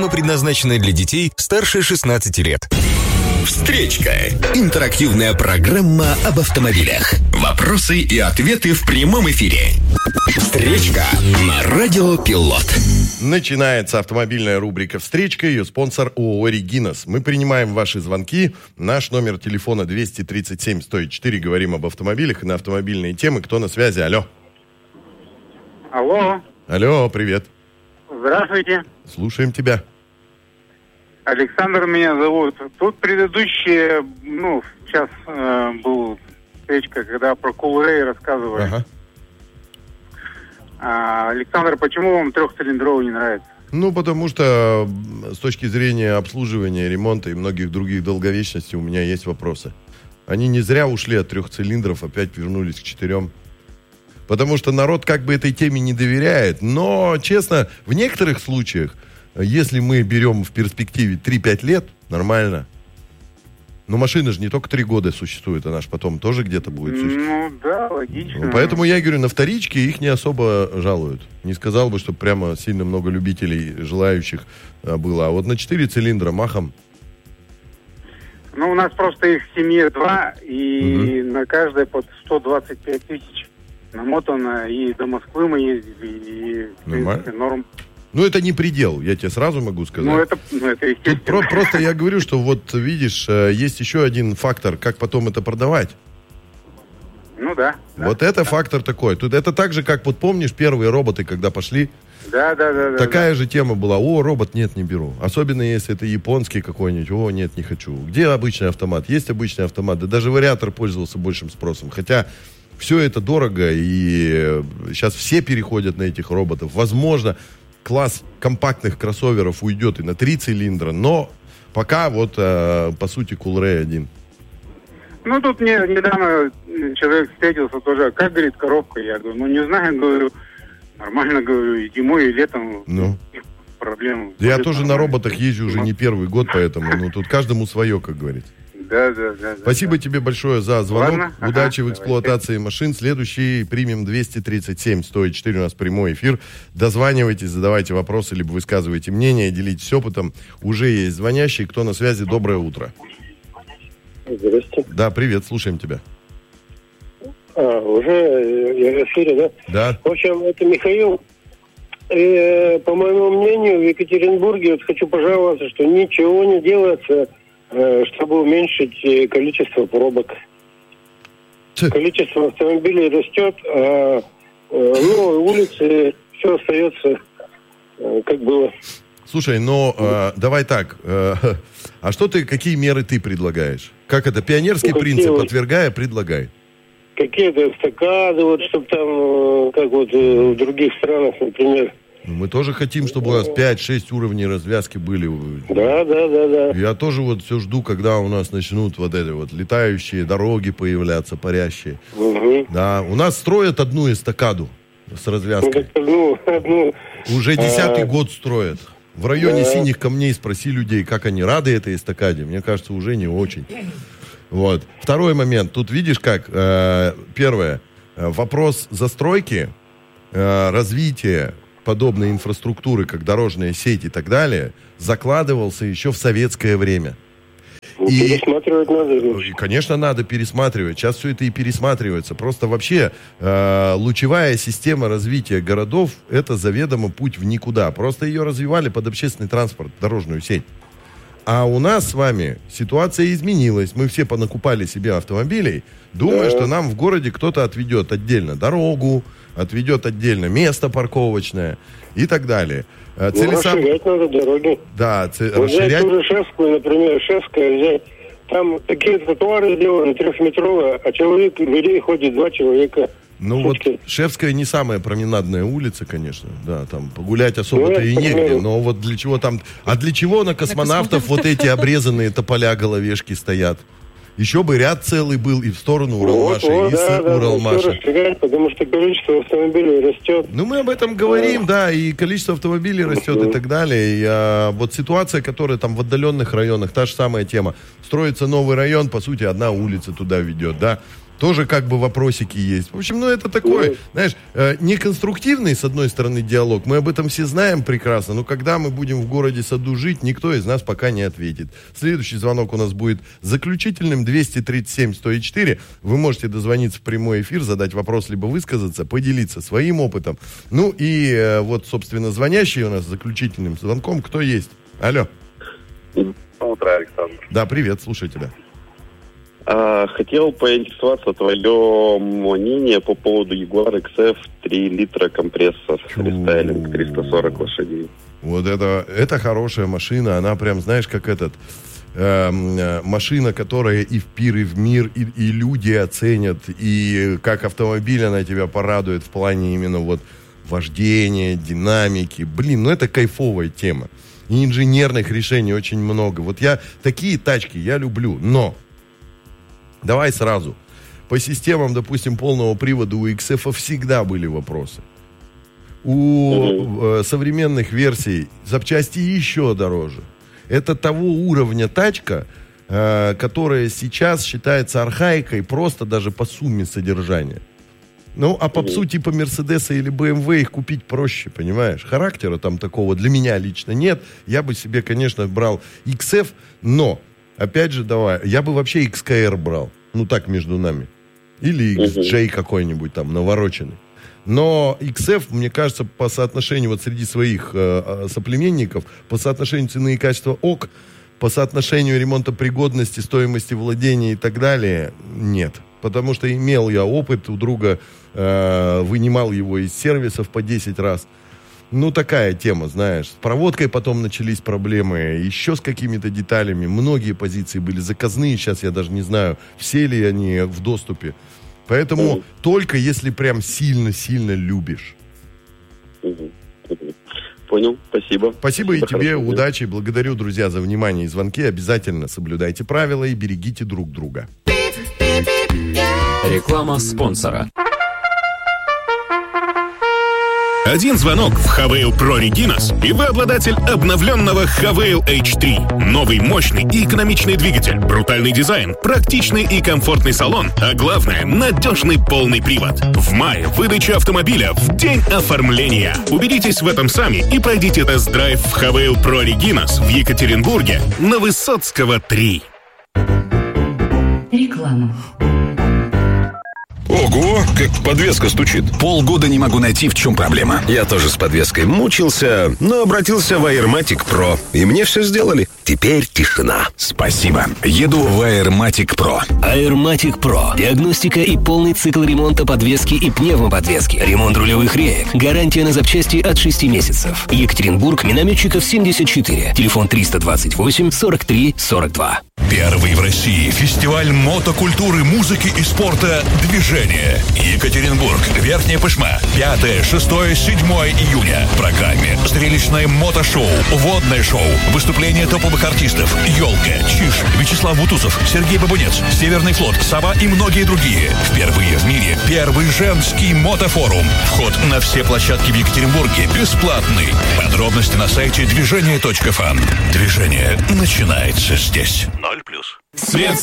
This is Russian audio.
Программа предназначена для детей старше 16 лет. Встречка. Интерактивная программа об автомобилях. Вопросы и ответы в прямом эфире. Встречка на Радио Пилот. Начинается автомобильная рубрика «Встречка». Ее спонсор ООО «Регинас». Мы принимаем ваши звонки. Наш номер телефона 237-104. Говорим об автомобилях и на автомобильные темы. Кто на связи? Алло. Алло. Алло, привет. Здравствуйте. Слушаем тебя. Александр меня зовут. Тут предыдущие, сейчас был встречка, когда про Coolray рассказывали. Ага. Александр, почему вам трехцилиндровый не нравится? Потому что с точки зрения обслуживания, ремонта и многих других долговечностей у меня есть вопросы. Они не зря ушли от 3 цилиндров, опять вернулись к 4. Потому что народ как бы этой теме не доверяет. Но, честно, в некоторых случаях, если мы берем в перспективе 3-5 лет, нормально. Но машина же не только 3 года существует, она же потом тоже где-то будет существовать. Да, логично. Поэтому я говорю, на вторичке их не особо жалуют. Не сказал бы, что прямо сильно много любителей, желающих было. А вот на 4 цилиндра махом. У нас просто их в семье 2, и на каждой под 125 тысяч намотано. И до Москвы мы ездили, и в принципе норм. Это не предел, я тебе сразу могу сказать. Это естественно. Тут просто я говорю, что вот видишь, есть еще один фактор, как потом это продавать. Да. Вот это фактор такой. Тут это так же, как вот помнишь, первые роботы, когда пошли. Да. Такая же тема была. Робот, нет, не беру. Особенно если это японский какой-нибудь. Нет, не хочу. Где обычный автомат? Есть обычный автомат. Да даже вариатор пользовался большим спросом. Хотя все это дорого, и сейчас все переходят на этих роботов. Возможно, класс компактных кроссоверов уйдет и на 3 цилиндра, но пока по сути Coolray 1. Тут мне недавно человек встретился тоже, как, говорит, коробка. Я говорю, не знаю, говорю, нормально, говорю, и зимой, и летом проблем. Я тоже на роботах езжу уже не первый год, поэтому тут каждому свое, как говорится. Да. Спасибо тебе большое за звонок. Ладно. Удачи в эксплуатации машин. Следующий примем 237-104. У нас прямой эфир. Дозванивайтесь, задавайте вопросы, либо высказывайте мнение, делитесь опытом. Уже есть звонящий. Кто на связи? Доброе утро. Здравствуйте. Да, привет, слушаем тебя. Уже я в эфире, да? Да. В общем, это Михаил. И, по моему мнению, в Екатеринбурге хочу пожаловаться, что ничего не делается, чтобы уменьшить количество пробок. Количество автомобилей растет, а улицы все остается как было. Слушай, давай так. А какие меры ты предлагаешь? Как это? Пионерский принцип, отвергая, предлагай. Какие-то эстакады, чтобы там, как в других странах, например. Мы тоже хотим, чтобы у нас 5-6 уровней развязки были. Да. Я тоже все жду, когда у нас начнут летающие дороги появляться, парящие. Угу. Да, у нас строят одну эстакаду с развязкой. Одну. Уже 10-й год строят. В районе Синих камней спроси людей, как они рады этой эстакаде. Мне кажется, уже не очень. Второй момент. Тут видишь как? Первое. Вопрос застройки, развития подобной инфраструктуры, как дорожная сеть и так далее, закладывался еще в советское время. Пересматривать надо. Конечно, надо пересматривать. Сейчас все это и пересматривается. Просто вообще лучевая система развития городов – это заведомо путь в никуда. Просто ее развивали под общественный транспорт, дорожную сеть. А у нас с вами ситуация изменилась. Мы все понакупали себе автомобилей, думая, что нам в городе кто-то отведет отдельно дорогу, отведет отдельно место парковочное и так далее. Расширять надо дороги. Да, расширять. Взять Шевскую, например, Шевская взять. Там такие тротуары сделаны 3-метровые, а в ней ходит 2 человека. Шевская не самая променадная улица, конечно. Да, там погулять особо-то и негде. Но для чего там... А для чего на космонавтов эти обрезанные тополя головешки стоят? Еще бы ряд целый был и в сторону Уралмаша, и с Уралмаша. Потому что количество автомобилей растет. Мы об этом говорим, да, и количество автомобилей растет и так далее. И ситуация, которая там в отдаленных районах, та же самая тема. Строится новый район, по сути, одна улица туда ведет, да. тоже как бы вопросики есть. В общем, это такой, знаешь, неконструктивный, с одной стороны, диалог. Мы об этом все знаем прекрасно, но когда мы будем в городе-саду жить, никто из нас пока не ответит. Следующий звонок у нас будет заключительным, 237-104. Вы можете дозвониться в прямой эфир, задать вопрос, либо высказаться, поделиться своим опытом. Ну и вот, собственно, звонящий у нас с заключительным звонком. Кто есть? Алло. Утро, Александр. Да, привет, слушаю тебя. Хотел поинтересоваться твое мнение по поводу Jaguar XF 3 литра компрессор, рестайлинг, 340 лошадей. Вот это хорошая машина, она прям, знаешь, как машина, которая и в пир, и в мир, и люди оценят, и как автомобиль она тебя порадует в плане именно вот вождения, динамики. Блин, это кайфовая тема. И инженерных решений очень много. Вот такие тачки я люблю, но давай сразу. По системам, допустим, полного привода у XF всегда были вопросы. У современных версий запчасти еще дороже. Это того уровня тачка, которая сейчас считается архаикой просто даже по сумме содержания. Ну, а попсу типа Мерседеса или BMW их купить проще, понимаешь? Характера там такого для меня лично нет. Я бы себе, конечно, брал XF, но, опять же, я бы вообще XKR брал. Ну, так, между нами. Или XJ какой-нибудь там, навороченный. Но XF, мне кажется, по соотношению вот среди своих соплеменников, по соотношению цены и качества ок, по соотношению ремонтопригодности, стоимости владения и так далее, нет. Потому что имел я опыт у друга, вынимал его из сервисов по 10 раз. Ну, такая тема, знаешь. С проводкой потом начались проблемы, еще с какими-то деталями. Многие позиции были заказные, сейчас я даже не знаю, все ли они в доступе. Поэтому только если прям сильно-сильно любишь. Понял, спасибо. Спасибо и тебе, удачи. Благодарю, друзья, за внимание и звонки. Обязательно соблюдайте правила и берегите друг друга. Реклама спонсора. Один звонок в Havail Pro Reginas, и вы обладатель обновленного Havail H3. Новый, мощный и экономичный двигатель, брутальный дизайн, практичный и комфортный салон, а главное, надежный полный привод. В мае выдача автомобиля в день оформления. Убедитесь в этом сами и пройдите тест-драйв в Havail Pro Reginas в Екатеринбурге на Высоцкого 3. Реклама. Ого, как подвеска стучит. Полгода не могу найти, в чем проблема. Я тоже с подвеской мучился, но обратился в Airmatic Pro, и мне все сделали. Теперь тишина. Спасибо. Еду в Airmatic Pro. Airmatic Pro. Диагностика и полный цикл ремонта подвески и пневмоподвески. Ремонт рулевых реек. Гарантия на запчасти от 6 месяцев. Екатеринбург, Минометчиков 74. Телефон 328 43 42. Первый в России фестиваль мотокультуры, музыки и спорта «Движение». Екатеринбург, Верхняя Пышма. 5, 6, 7 июня. В программе зрелищное мотошоу, водное шоу, выступления топовых артистов «Елка», «Чиж», Вячеслав Бутусов, Сергей Бабунец, «Северный флот», «Сова» и многие другие. Впервые в мире первый женский мотофорум. Вход на все площадки в Екатеринбурге бесплатный. Подробности на сайте движение.фан. Движение начинается здесь. 0+. Свет